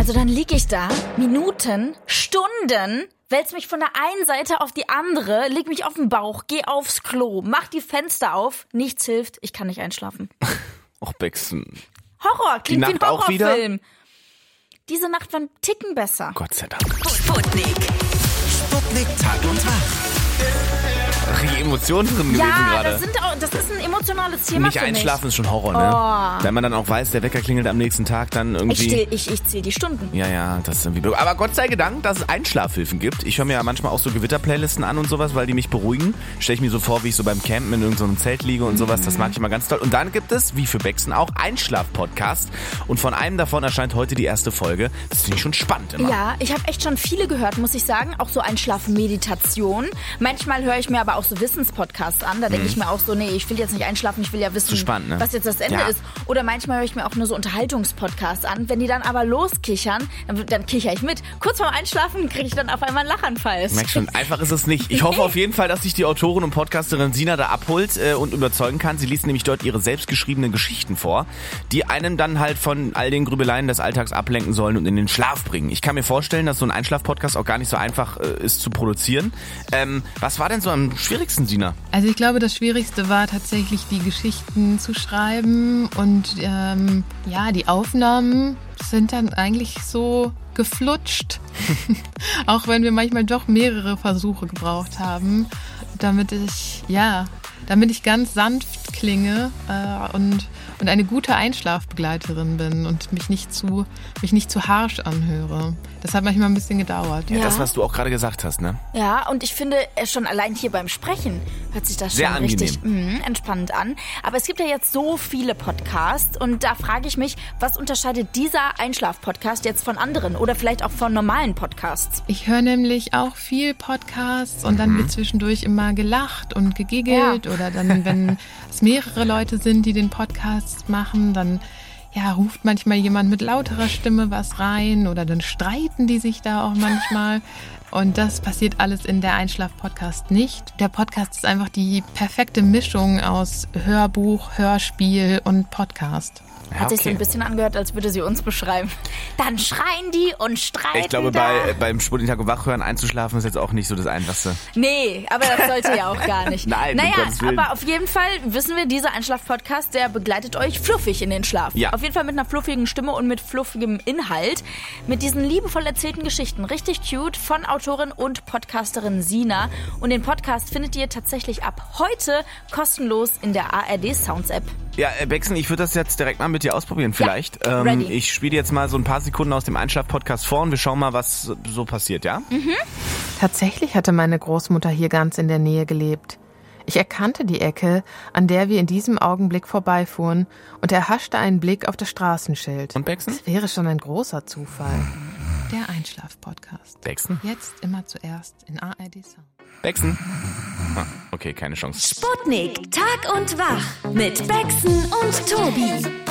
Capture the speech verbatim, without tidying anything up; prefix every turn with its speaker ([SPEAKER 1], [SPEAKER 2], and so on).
[SPEAKER 1] Also dann lieg ich da, Minuten, Stunden, wälz mich von der einen Seite auf die andere, leg mich auf den Bauch, geh aufs Klo, mach die Fenster auf, nichts hilft, ich kann nicht einschlafen.
[SPEAKER 2] Och, Bexen.
[SPEAKER 1] Horror, klingt wie ein
[SPEAKER 2] auch wieder?
[SPEAKER 1] Horrorfilm. Diese Nacht war ein Ticken besser.
[SPEAKER 2] Gott sei Dank.
[SPEAKER 3] Sputnik.
[SPEAKER 4] Sputnik Tag und Tag.
[SPEAKER 2] Ach, die Emotionen drin gewesen
[SPEAKER 1] Ja,
[SPEAKER 2] gerade.
[SPEAKER 1] das, sind auch, das ist ein emotionales Thema
[SPEAKER 2] Nicht
[SPEAKER 1] für mich.
[SPEAKER 2] einschlafen ist schon Horror, ne?
[SPEAKER 1] Oh.
[SPEAKER 2] Wenn man dann auch weiß, der Wecker klingelt am nächsten Tag, dann
[SPEAKER 1] Ich,
[SPEAKER 2] irgendwie...
[SPEAKER 1] still, ich, ich zähle die Stunden.
[SPEAKER 2] Ja, ja, das ist irgendwie blöd. Aber Gott sei Dank, dass es Einschlafhilfen gibt. Ich höre mir ja manchmal auch so Gewitter-Playlisten an und sowas, weil die mich beruhigen. Stelle ich mir so vor, wie ich so beim Campen in irgendeinem Zelt liege und sowas. Das mag ich immer ganz toll. Und dann gibt es, wie für Bexen auch, Einschlaf-Podcasts. Und von einem davon erscheint heute die erste Folge. Das finde ich schon spannend immer.
[SPEAKER 1] Ja, ich habe echt schon viele gehört, muss ich sagen. Auch so Einschlaf-Meditation. Manchmal höre ich mir aber auch so Wissenspodcasts an. Da denke ich mir auch so, nee, ich will jetzt nicht einschlafen, ich will ja wissen,
[SPEAKER 2] Zu spannend, ne?
[SPEAKER 1] was jetzt das Ende
[SPEAKER 2] Ja.
[SPEAKER 1] ist. Oder manchmal höre ich mir auch nur so Unterhaltungspodcasts an. Wenn die dann aber loskichern, dann, dann kicher ich mit. Kurz vorm Einschlafen kriege ich dann auf einmal einen Lachanfall.
[SPEAKER 2] Ich merke schon, einfach ist es nicht. Ich hoffe auf jeden Fall, dass sich die Autorin und Podcasterin Sina da abholt äh, und überzeugen kann. Sie liest nämlich dort ihre selbstgeschriebenen Geschichten vor, die einen dann halt von all den Grübeleien des Alltags ablenken sollen und in den Schlaf bringen. Ich kann mir vorstellen, dass so ein Einschlaf-Podcast auch gar nicht so einfach äh, ist zu produzieren. Ähm, was war denn so am schwierigsten, Sina?
[SPEAKER 5] Also ich glaube, das Schwierigste war tatsächlich, die Geschichten zu schreiben und ähm, ja, die Aufnahmen sind dann eigentlich so geflutscht. Auch wenn wir manchmal doch mehrere Versuche gebraucht haben, damit ich, ja, damit ich ganz sanft klinge äh, und, und eine gute Einschlafbegleiterin bin und mich nicht zu, mich nicht zu harsch anhöre. Das hat manchmal ein bisschen gedauert.
[SPEAKER 2] Ja,
[SPEAKER 1] Ja.
[SPEAKER 2] das, was du auch gerade gesagt hast, ne?
[SPEAKER 1] Ja, und ich finde, äh, schon allein hier beim Sprechen hört sich das schon
[SPEAKER 2] Sehr
[SPEAKER 1] richtig mh, entspannend an. Aber es gibt ja jetzt so viele Podcasts und da frage ich mich, was unterscheidet dieser Einschlaf-Podcast jetzt von anderen oder vielleicht auch von normalen Podcasts?
[SPEAKER 5] Ich höre nämlich auch viel Podcasts und dann wird zwischendurch immer gelacht und gegiggelt
[SPEAKER 1] Ja.
[SPEAKER 5] oder dann, wenn es mehrere Leute sind, die den Podcast machen, dann ja, ruft manchmal jemand mit lauterer Stimme was rein oder dann streiten die sich da auch manchmal. Und das passiert alles in der Einschlaf-Podcast nicht. Der Podcast ist einfach die perfekte Mischung aus Hörbuch, Hörspiel und Podcast.
[SPEAKER 2] Ja,
[SPEAKER 1] Hat sich so
[SPEAKER 2] okay.
[SPEAKER 1] ein bisschen angehört, als würde sie uns beschreiben. Dann schreien die und streiten
[SPEAKER 2] Ich glaube,
[SPEAKER 1] da.
[SPEAKER 2] bei, beim Sputnik Tag und Wach hören einzuschlafen ist jetzt auch nicht so das Einfachste.
[SPEAKER 1] Nee, aber das sollte ja auch gar nicht.
[SPEAKER 2] Nein, um
[SPEAKER 1] naja,
[SPEAKER 2] Gottes Willen.
[SPEAKER 1] aber auf jeden Fall wissen wir, dieser Einschlaf-Podcast, der begleitet euch fluffig in den Schlaf.
[SPEAKER 2] Ja.
[SPEAKER 1] Auf jeden Fall mit einer fluffigen Stimme und mit fluffigem Inhalt. Mit diesen liebevoll erzählten Geschichten. Richtig cute von Autorin und Podcasterin Sina. Und den Podcast findet ihr tatsächlich ab heute kostenlos in der A R D Sounds App.
[SPEAKER 2] Ja, äh, Bexen, ich würde das jetzt direkt mal mit dir ausprobieren vielleicht. ähm,
[SPEAKER 1] ready.
[SPEAKER 2] ich spiele jetzt mal so ein paar Sekunden aus dem Einschlaf-Podcast vor und wir schauen mal, was so passiert, ja?
[SPEAKER 6] Tatsächlich hatte meine Großmutter hier ganz in der Nähe gelebt. Ich erkannte die Ecke, an der wir in diesem Augenblick vorbeifuhren und erhaschte einen Blick auf das Straßenschild.
[SPEAKER 2] Und Bexen?
[SPEAKER 6] Das wäre schon ein großer Zufall.
[SPEAKER 5] Der Einschlaf-Podcast.
[SPEAKER 2] Bexen?
[SPEAKER 5] Jetzt immer zuerst in A R D Sound.
[SPEAKER 2] Bexen? Ah, okay, keine Chance.
[SPEAKER 3] Sputnik. Tag und Wach. Mit Bexen und Tobi.